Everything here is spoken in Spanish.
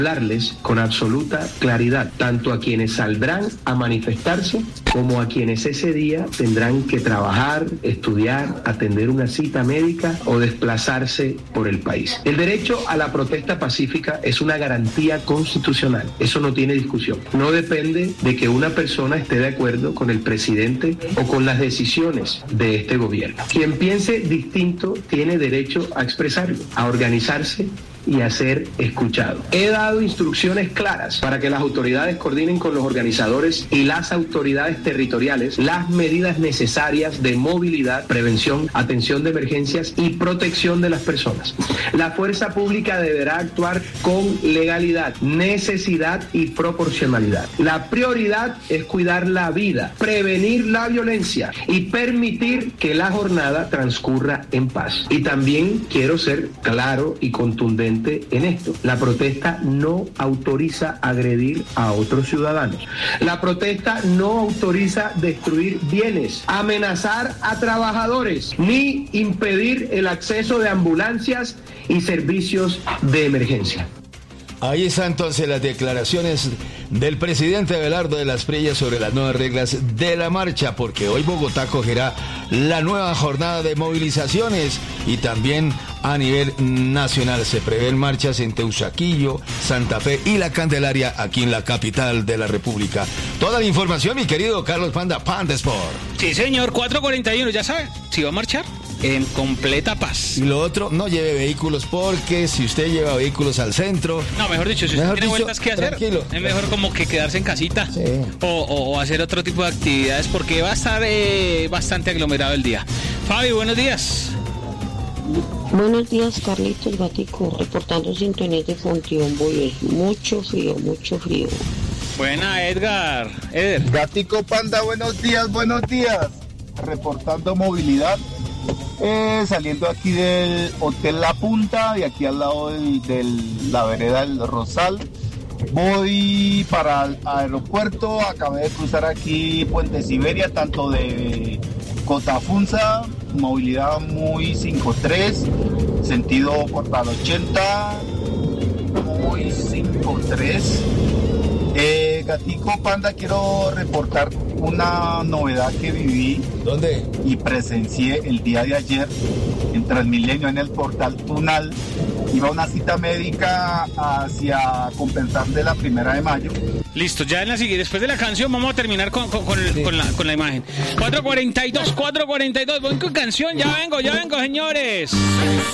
hablarles con absoluta claridad, tanto a quienes saldrán a manifestarse como a quienes ese día tendrán que trabajar, estudiar, atender una cita médica o desplazarse por el país. El derecho a la protesta pacífica es una garantía constitucional, eso no tiene discusión. No depende de que una persona esté de acuerdo con el presidente o con las decisiones de este gobierno. Quien piense distinto tiene derecho a expresarlo, a organizarse y a ser escuchado. He dado instrucciones claras para que las autoridades coordinen con los organizadores y las autoridades territoriales las medidas necesarias de movilidad, prevención, atención de emergencias y protección de las personas. La fuerza pública deberá actuar con legalidad, necesidad y proporcionalidad. La prioridad es cuidar la vida, prevenir la violencia y permitir que la jornada transcurra en paz. Y también quiero ser claro y contundente en esto. La protesta no autoriza agredir a otros ciudadanos. La protesta no autoriza destruir bienes, amenazar a trabajadores, ni impedir el acceso de ambulancias y servicios de emergencia. Ahí están entonces las declaraciones del presidente Abelardo de las Preyes sobre las nuevas reglas de la marcha, porque hoy Bogotá acogerá la nueva jornada de movilizaciones y también a nivel nacional se prevén marchas en Teusaquillo, Santa Fe y La Candelaria, aquí en la capital de la República. Toda la información, mi querido Carlos Panda Sport. Sí, señor, 4:41, ya sabe, si va a marchar en completa paz. Y lo otro, no lleve vehículos, porque si usted lleva vehículos al centro... No, mejor dicho, si usted tiene vueltas que hacer, tranquilo. Es mejor como que quedarse en casita, sí. o hacer otro tipo de actividades, porque va a estar bastante aglomerado el día. Fabi, buenos días. Buenos días, Carlitos Gatico, reportando sintonías de Fonteón Boyes. Mucho frío. Buena, Eder. Gatico Panda, buenos días. Reportando movilidad. Saliendo aquí del Hotel La Punta, y aquí al lado de la vereda del Rosal. Voy para el aeropuerto, acabé de cruzar aquí Puente Siberia, tanto de Cotafunza, movilidad muy 5-3, sentido Portal 80, muy 5-3. Gatico Panda, quiero reportar una novedad que viví. ¿Dónde? Y presencié el día de ayer en Transmilenio, en el Portal Tunal. Iba a una cita médica hacia Compensar de la 1 de mayo. Listo, ya en la siguiente, después de la canción vamos a terminar con la imagen. 4:42, voy con canción, ya vengo, señores.